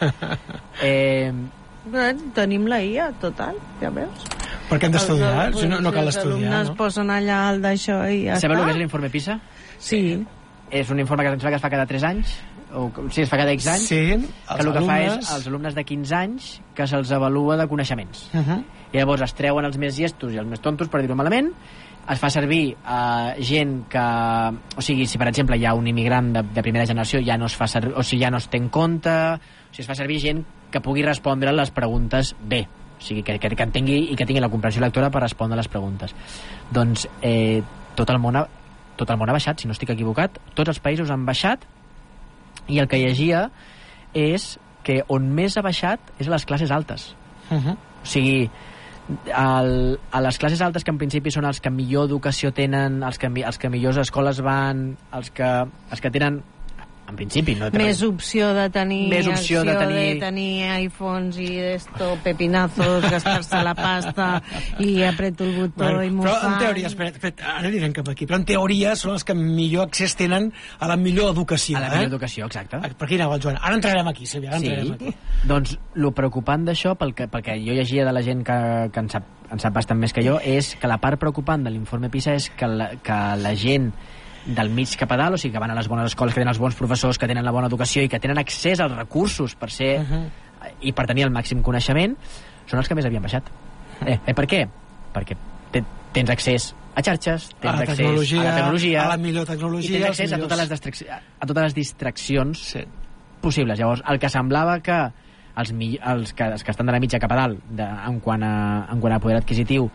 eh, tenim la I A, total, ja veus? Perquè hem d'estudiar, si no, no cal els estudiar, alumnes no? posen allà el d'això i ja Sabeu està. el que és l'informe PISA? Sí. És un informe que, que es fa cada tres anys, o sí, es fa cada X anys, sí, que el que alumnes... fa és als alumnes de quinze anys que se'ls avalua de coneixements. Uh -huh. I llavors es treuen els més llestos i els més tontos, per dir-ho malament, es fa servir a gent que... O sigui, si per exemple hi ha un immigrant de, de primera generació, ja no es fa servir, o sigui, ja no es té en compte, o sigui, es fa servir gent que pugui respondre les preguntes bé, o sigui, que, que, que entengui i que tingui la comprensió lectora per respondre les preguntes. Doncs eh, tot el món ha, tot el món ha baixat, si no estic equivocat, tots els països han baixat, i el que llegia és que on més ha baixat és a les classes altes. Uh-huh. O sigui, el, a les classes altes, que en principi són els que millor educació tenen, els que, els que millors escoles van, els que, els que tenen en principi no més opció de tenir més opció, opció de, tenir... de tenir iPhones i esto, pepinazos, gastar-se la pasta i apreto el botó bueno, i m'ho però fan. En teoria, espera, espera, ara direm cap aquí, però en teoria són els que millor accés tenen a la millor educació. A la eh? millor educació, exacte. Per aquí anava el Joan. Ara entrarem aquí, Sílvia, ara sí. entrarem aquí. Doncs el preocupant d'això, pel que, pel que jo llegia de la gent que, que en, sap, en sap bastant més que jo, és que la part preocupant de l'informe PISA és que la, que la gent del mig cap a dalt, o sigui, que van a les bones escoles, que tenen els bons professors, que tenen la bona educació i que tenen accés als recursos per ser uh-huh. i per tenir el màxim coneixement, són els que més havien baixat. Eh, eh, per què? Perquè te, tens accés a xarxes, tens a la accés tecnologia, a la tecnologia, a la millor tecnologia, i tens accés millors... a, totes les distracci... a totes les distraccions sí. possibles. Llavors, el que semblava que els, mi... els, que, els que estan de la mitja cap a dalt de, en, quant a, en quant a poder adquisitiu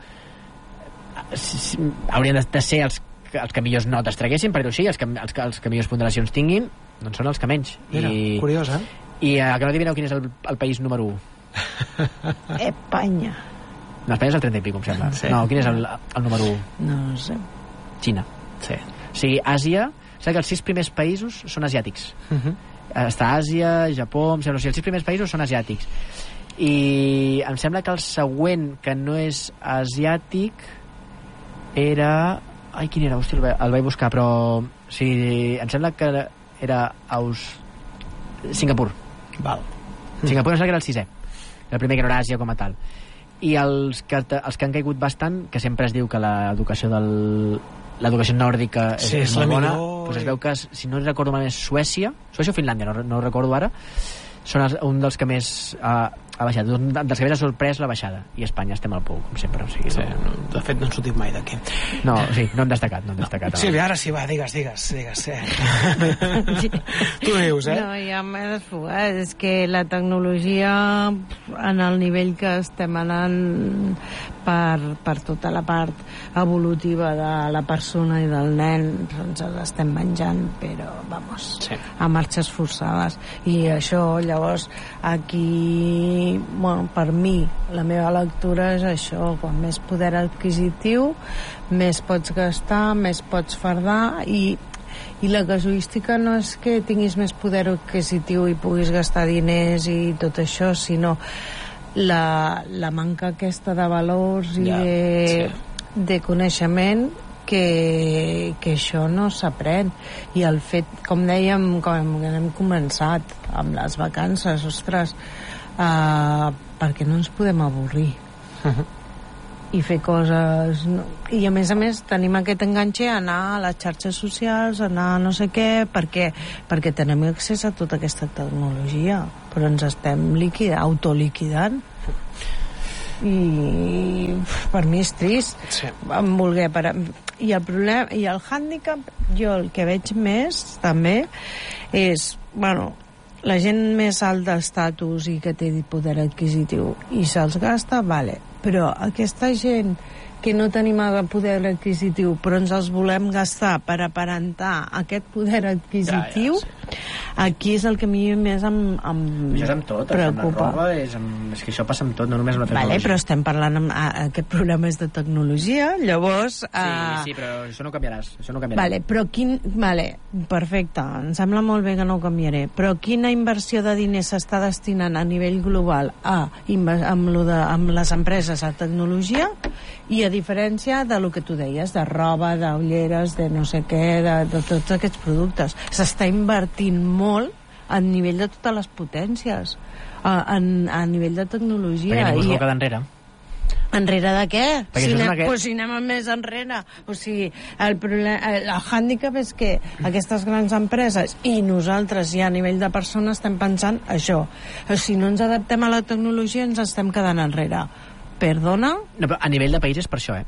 haurien de, de ser els els que millors notes traguessin, per dir-ho així, els que, els, que, els que millors ponderacions tinguin, doncs són els que menys. Mira, I, curiós, eh? I uh, que no adivineu quin és el, el país número u? Espanya. No, Espanya és el trenta i pico, em sembla. Sí. No, quin és el, el número u? No sé. Xina. Sí. O sigui, Àsia... Saps que els sis primers països són asiàtics. Uh-huh. Està Àsia, Japó... Em sembla, o sigui, els sis primers països són asiàtics. I em sembla que el següent que no és asiàtic era... Ai, quin era? Hosti, el, el vaig buscar, però... O sigui, em sembla que era Aus... Singapur. Val. Singapur em sembla que era el sisè. El primer que no era Àsia com a tal. I els que, els que han caigut bastant, que sempre es diu que l'educació del... l'educació nòrdica és, sí, és molt bona, millor... doncs es veu que, si no recordo mal, és Suècia, Suècia o Finlàndia, no, no ho recordo ara, són els, un dels que més ha, ha baixat, un dels que més ha sorprès la baixada, i Espanya estem al pou, com sempre. O sigui, sí, no... no, de fet no hem sortit mai d'aquí. No, sí, no hem destacat, no hem destacat. No. Sílvia, ara sí, va, digues, digues, digues. Eh? Tu dius, eh? No, ja m'he desfogat, és que la tecnologia en el nivell que estem anant per, per tota la part evolutiva de la persona i del nen, ens els estem menjant, però, vamos, sí. a marxes forçades. I això, llavors, aquí, bueno, per mi, la meva lectura és això, quan més poder adquisitiu, més pots gastar, més pots fardar, i i la casuística no és que tinguis més poder adquisitiu i puguis gastar diners i tot això, sinó la, la manca aquesta de valors i ja, de, sí. de coneixement que, que això no s'aprèn. I el fet, com dèiem, com hem començat amb les vacances, ostres, uh, perquè no ens podem avorrir. Uh-huh. I fer coses, no? I a més a més tenim aquest enganxe a anar a les xarxes socials, a anar a no sé què, perquè, perquè tenim accés a tota aquesta tecnologia, però ens estem liquidant, autoliquidant, i per mi és trist. Sí. Em voler parar. I el problema, i el hàndicap, jo el que veig més també és, bueno, la gent més alt d'estatus i que té poder adquisitiu i se'ls gasta, vale, però aquesta gent que no tenim poder adquisitiu però ens els volem gastar per aparentar aquest poder adquisitiu, ja, ja, sí. Aquí és el que a mi més em, em és amb tot, preocupa. Amb la roba, és, amb, és que això passa amb tot, no només amb la tecnologia. Vale, però estem parlant amb, a, aquest programa és de tecnologia, llavors... Sí, uh... sí, però això no canviaràs, això no canviarà. Vale, però quin... Vale, perfecte, em sembla molt bé que no ho canviaré, però quina inversió de diners s'està destinant a nivell global a, amb, lo de, amb les empreses a tecnologia, i a diferència de lo que tu deies, de roba, d'ulleres, de no sé què, de, de tots aquests productes. S'està invertint molt a nivell de totes les potències, a, a, a nivell de tecnologia. Perquè ningú es I... vol quedar enrere. Enrere de què? Si anem, aquest... pues si anem més enrere. O sigui, el, problema, el, el hàndicap és que aquestes grans empreses i nosaltres ja a nivell de persones estem pensant això. O si no ens adaptem a la tecnologia ens estem quedant enrere. Perdona? No, però a nivell de país és per això, eh?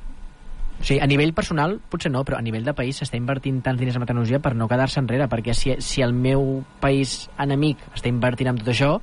O sigui, a nivell personal potser no, però a nivell de país s'està invertint tants diners en la tecnologia per no quedar-se enrere, perquè si, si el meu país enemic està invertint en tot això,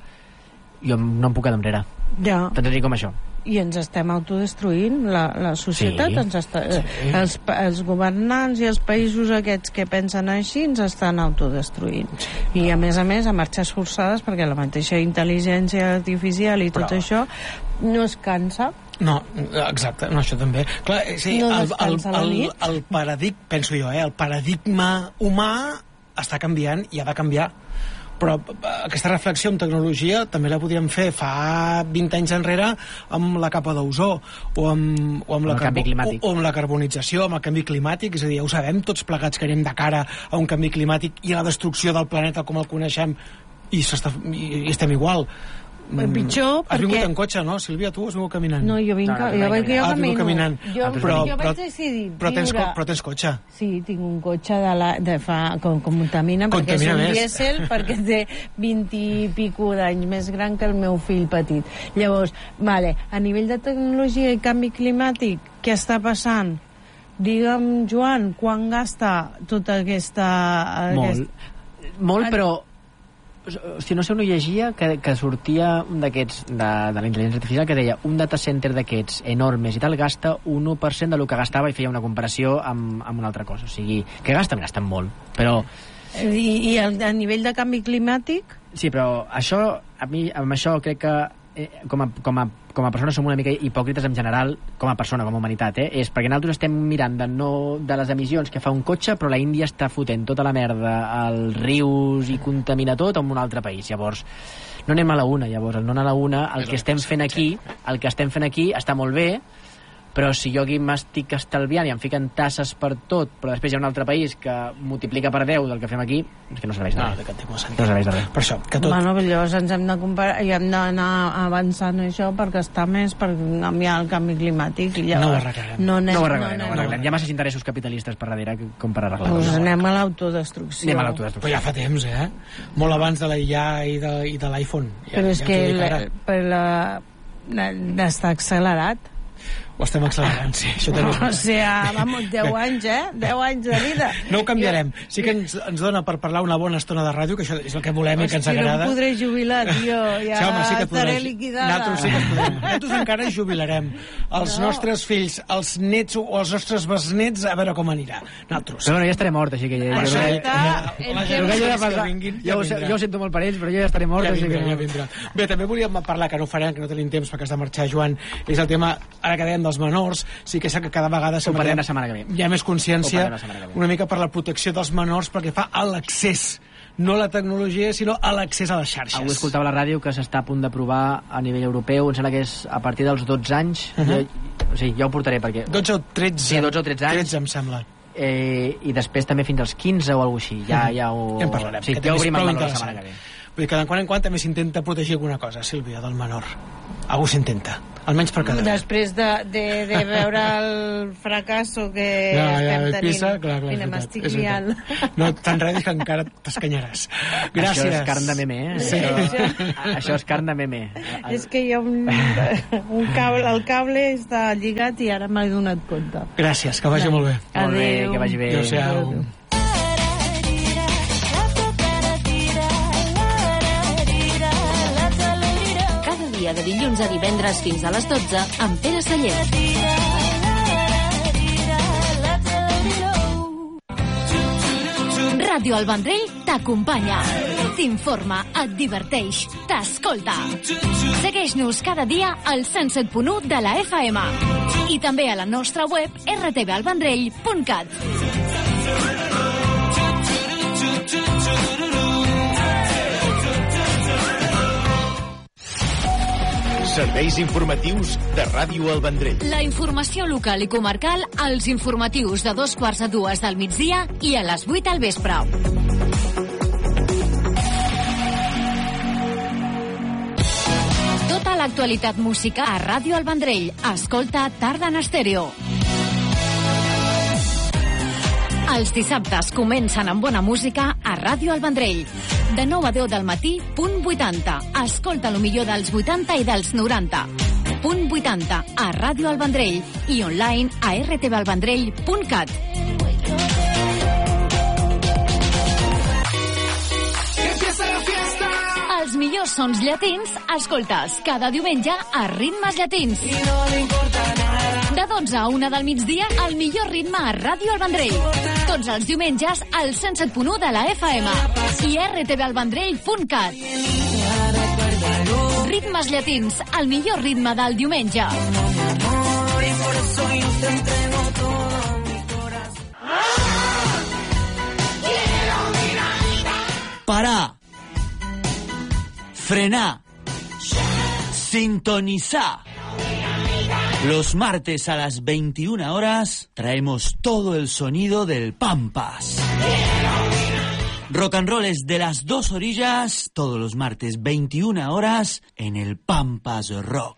jo no em puc quedar enrere. Ja. Tant de dir com això. I ens estem autodestruint, la, la societat, sí, ens està, sí. els, els governants i els països aquests que pensen així ens estan autodestruint. Sí. I a més a més a marxes forçades, perquè la mateixa intel·ligència artificial i tot Però... això no es cansa. No, exacte, no, això també. Clar, sí, no el, el, el, el paradigma, penso jo, eh, el paradigma humà està canviant i ha de canviar. Però aquesta reflexió amb tecnologia també la podríem fer fa vint anys enrere amb la capa d'ozó o amb, o amb, la, canvi climàtic. O, o amb la carbonització, amb el canvi climàtic. És a dir, ja ho sabem tots plegats que anem de cara a un canvi climàtic i a la destrucció del planeta com el coneixem, i, i, i estem igual. Pitjor, has perquè... vingut en cotxe, no, Sílvia? Tu has vingut caminant? No, jo vinc, no, no, jo, jo, jo ah, camino. Caminant. Jo, ah, però, jo però, vaig decidir però tens, viure... però tens cotxe. Sí, tinc un cotxe de la, de fa, com, com contamina, perquè és un dièsel, perquè té vint i pico d'anys més gran que el meu fill petit. Llavors, vale, a nivell de tecnologia i canvi climàtic, què està passant? Digue'm, Joan, quan gasta tota aquesta... Molt, aquest... molt, però... Si no sé, no llegia que, que sortia un d'aquests de, de la intel·ligència artificial que deia un data center d'aquests enormes i tal gasta un u per cent del que gastava, i feia una comparació amb, amb una altra cosa. O sigui, que gasten, gasten molt, però... I, i a nivell de canvi climàtic? Sí, però això, a mi, amb això crec que eh, com, a, com, a, com a persona som una mica hipòcrites en general, com a persona, com a humanitat, eh? És perquè nosaltres estem mirant de, no, de les emissions que fa un cotxe, però la Índia està fotent tota la merda als rius i contamina tot en un altre país. Llavors, no anem a la una, llavors, el no anar a la una, el que estem fent aquí, el que estem fent aquí està molt bé, però si jo aquí m'estic estalviant i em fiquen tasses per tot, però després hi ha un altre país que multiplica per deu del que fem aquí, és que no serveix de res. No, no serveix de res. Per això, que tot... Bueno, llavors ens hem de comparar i hem d'anar avançant això per gastar més, per canviar el canvi climàtic. I llavors, no ho arreglarem. No, anem, no ho arreglarem, no, no, no, no. Hi ha masses interessos capitalistes per darrere com per arreglar. Pues anem a l'autodestrucció. Anem a l'autodestrucció. Però ja fa temps, eh? Molt abans de la I A i de, i de l'iPhone. Ja, però és ja que la, per la, la, està accelerat. Ho estem accelerant, sí. Això també és... O sigui, vamos, deu anys, eh? deu anys de vida. No ho canviarem. Sí que ens, ens dona per parlar una bona estona de ràdio, que això és el que volem i que ens agrada. No em podré jubilar, tio. Ja sí, home, sí que estaré podràs. liquidada. Nosaltres sí que podrem. Nosaltres encara jubilarem. Els no. nostres fills, els nets o els nostres besnets, a veure com anirà. Nosaltres. Però bueno, ja estaré mort, així que... Ja, Això ja, està... La gent que vinguin, jo, ja jo ho sento molt per ells, però jo ja estaré mort, ja així vindrà, que... Ja vindrà. Bé, també volíem parlar, que no ho farem, que no tenim temps perquè has de marxar, Joan, és el tema, ara que dèiem dels menors, sí que és que cada vegada ho parlem la setmana que ve. Hi ha més consciència una mica per la protecció dels menors perquè fa a l'accés, no a la tecnologia, sinó a l'accés a les xarxes. Avui escoltava a la ràdio que s'està a punt d'aprovar a nivell europeu, em sembla que és a partir dels dotze anys, uh -huh. jo, o sigui, ja ho portaré perquè... dotze o tretze. Sí, dotze o tretze anys. tretze, em sembla. Eh, I després també fins als quinze o alguna cosa així. Ja, ja, ho... ja en parlarem. Sí, ja ho obrim amb la setmana que ve. Vull dir que de quan en quan també s'intenta protegir alguna cosa, Sílvia, del menor. Algú s'intenta, almenys per cada... Després de, de, de veure el fracasso que ja, ja, estem tenint. Pisa, clar, clar, Mira, m'estic liant. No t'enredis que encara t'escanyaràs. Gràcies. Això és carn de meme, eh? Sí. Això, això és carn de meme. És que hi ha un, un cable, el cable està lligat i ara m'he donat compte. Gràcies, que vagi molt bé. Adéu. Molt bé, que vagi bé. Adéu-siau. De dilluns a divendres fins a les dotze amb Pere Sallent. Ràdio El Vendrell t'acompanya, t'informa, et diverteix, t'escolta. Segueix-nos cada dia al cent set punt u de la F M i també a la nostra web r t v el vendrell punt cat. Serveis informatius de Ràdio El Vendrell. La informació local i comarcal als informatius de dos quarts a dues del migdia i a les vuit al vespre. Tota l'actualitat musical a Ràdio El Vendrell. Escolta Tarda en Estèreo. Els dissabtes comencen amb bona música a Ràdio El Vendrell. De nou a deu del matí, punt vuitanta. Escolta lo millor dels vuitanta i dels noranta. Punt vuitanta a Ràdio El Vendrell i online a r t v el vendrell punt cat. Els millors sons llatins escoltes cada diumenge a Ritmes Llatins. De dotze a una del migdia, el millor ritme a Ràdio El Vendrell. Tots els diumenges al cent set punt u de la F M i r t v el vendrell punt cat. Ritmes Llatins, el millor ritme del diumenge. Parar. Frenar. Sintonizar. Los martes a las veintiuna horas traemos todo el sonido del Pampas. Rock and roll es de las dos orillas, todos los martes veintiuna horas en el Pampas Rock.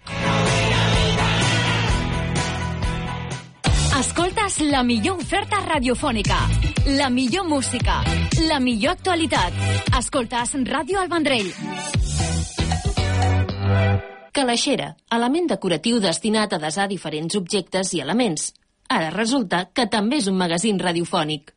Escoltes la millor oferta radiofònica, la millor música, la millor actualitat. Escoltes Ràdio El Vendrell. Calaixera, element decoratiu destinat a desar diferents objectes i elements. Ara resulta que també és un magazín radiofònic.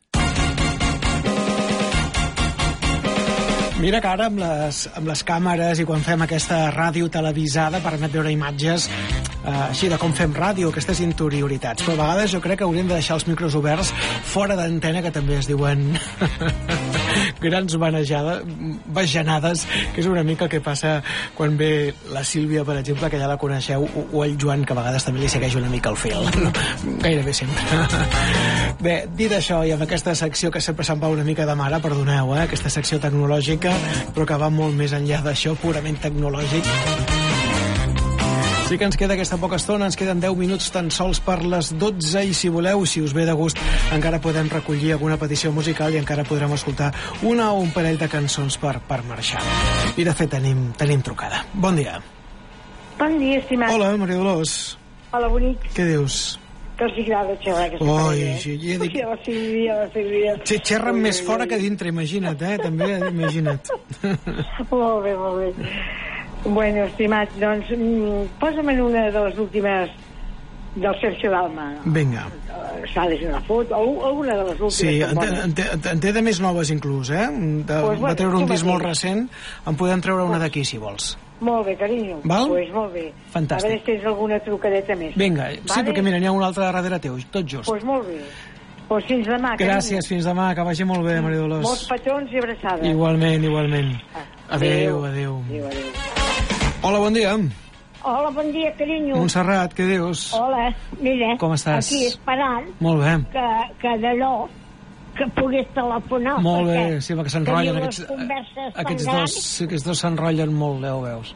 Mira que ara amb les, amb les càmeres i quan fem aquesta ràdio televisada permet veure imatges eh, així de com fem ràdio, aquestes interioritats. Però a vegades jo crec que hauríem de deixar els micros oberts fora d'antena, que també es diuen grans vanejades, bajanades, que és una mica el que passa quan ve la Sílvia, per exemple, que ja la coneixeu, o, o el Joan, que a vegades també li segueix una mica el fil. No? Gairebé sempre. Bé, dit això, i amb aquesta secció que sempre se'n va una mica de mare, perdoneu, eh, aquesta secció tecnològica, però que va molt més enllà d'això, purament tecnològic. Sí que ens queda aquesta poca estona, ens queden deu minuts tan sols per les dotze, i si voleu, si us ve de gust, encara podem recollir alguna petició musical i encara podrem escoltar una o un parell de cançons per, per marxar. I de fet tenim, tenim trucada. Bon dia. Bon dia, estimat. Hola, Maria Dolors. Hola, bonic. Què dius? Que els agrada xerrar aquesta Oi, parella. sí, ja dic... Sí, la Sílvia, la Sílvia. Sí, xerren més fora que dintre, imagina't, eh? També, imagina't. Molt bé, molt bé. Bueno, estimat, doncs, mm, posa'm en una de les últimes del Sergio Dalma. Vinga. S'ha de fer una foto, alguna de les últimes. Sí, en té, en, té, en té de més noves inclús, eh? De, Pues bueno, va treure un tu disc molt mateix. recent, en podem treure una d'aquí, si vols. Molt bé, carinyo. Val? Pues molt bé. Fantàstic. A veure si tens alguna trucadeta més. Vinga, sí, Vale? perquè mira, n'hi ha un altre darrere teu, tot just. Pues molt bé. Pues fins demà, carinyo. Gràcies, fins demà, que vagi molt bé, Maria Dolors. Molts petons i abraçades. Igualment, igualment. Adéu, Adéu. adéu. Adéu, adéu. Hola, bon dia. Hola, bon dia, carinyo. Montserrat, què dius? Hola, mira, Com estàs? aquí esperant Molt bé. que, que d'allò que pogués telefonar. Molt bé, perquè sí, perquè s'enrotllen teniu aquests, les converses tan aquests grans. dos, sí, aquests dos s'enrotllen molt, ja ho veus.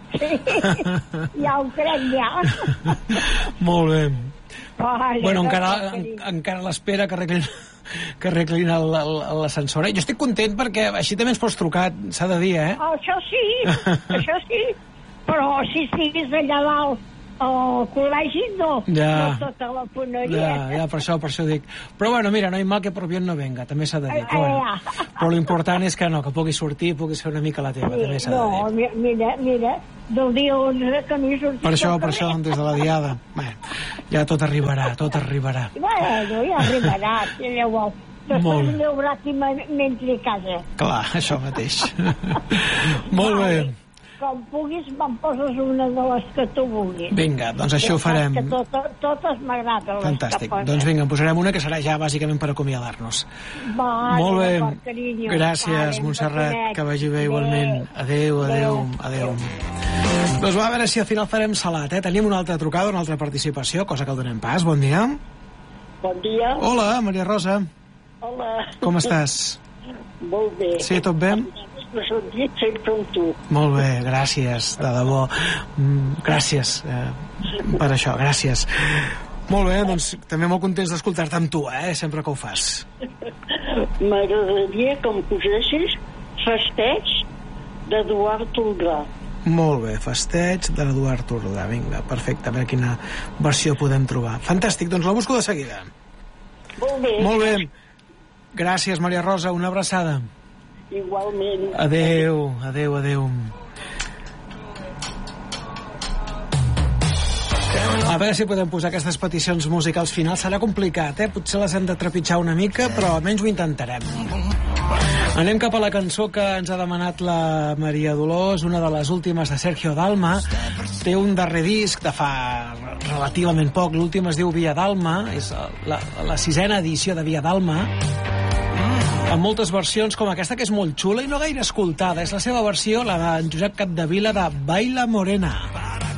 Sí, ja ho crec, ja. Molt bé. Vale, Bueno, encara, gràcies, en, carinyo. encara a l'espera que arreglin, que arreglin el- el- l'ascensor. Eh? Jo estic content perquè així també ens pots trucar, s'ha de dir, eh? Oh, això sí, això sí, però si estiguis allà dalt al col·legi, no, Ja. no tota la foneria. Ja, ja, per això, per això dic. Però bueno, mira, no hi ha mal que per bien no venga, també s'ha de dir. Eh, Però, bueno, eh. però l'important és que no, que puguis sortir, puguis fer una mica la teva, també s'ha de No, dir. mi- mira, mira, del dia onze que no he sortit Per això, al per això, carrer. des de la diada. Bé, ja tot arribarà, tot arribarà. Bueno, ja arribarà, si llavors. Molt Després bé. el meu brat i m'entri a casa. Clar, això mateix. Molt bé. Vale. Com puguis, me'n poses una de les que tu vulguis. Vinga, doncs això Ja ho saps farem. Que totes, totes m'agraden les Fantàstic. que poses. Doncs vinga, en posarem una que serà ja bàsicament per acomiadar-nos. Vale, Molt bé. d'acord, carinyo. Gràcies, Vale, Montserrat. betonet. Que vagi bé igualment. Adéu, adéu, adéu. Doncs va, a veure si al final farem salat, eh? Tenim una altra trucada, una altra participació, cosa que el donem pas. Bon dia. Bon dia. Hola, Maria Rosa. Hola. Com estàs? Molt bé. Sí, tot bé? M'he sentit sempre amb tu. Molt bé, gràcies, de debò. Mm, gràcies eh, per això, gràcies. Molt bé, doncs també molt contents d'escoltar-te amb tu, eh? Sempre que ho fas. M'agradaria que em posessis festeig d'Eduard Toldrà. Molt bé, festeig de l'Eduard Tordà. Vinga, perfecte, a veure quina versió podem trobar. Fantàstic, doncs la busco de seguida. Molt bé. Molt bé. Gràcies, Maria Rosa, una abraçada. Igualment. Adéu, adéu, adéu. A veure si podem posar aquestes peticions musicals finals. Serà complicat, eh? Potser les hem de trepitjar una mica, però almenys ho intentarem. Anem cap a la cançó que ens ha demanat la Maria Dolors, una de les últimes de Sergio Dalma. Té un darrer disc de fa relativament poc, l'últim es diu Via Dalma, és la, la sisena edició de Via Dalma, amb moltes versions com aquesta, que és molt xula i no gaire escoltada. És la seva versió, la de Josep Capdevila, de Baila Morena.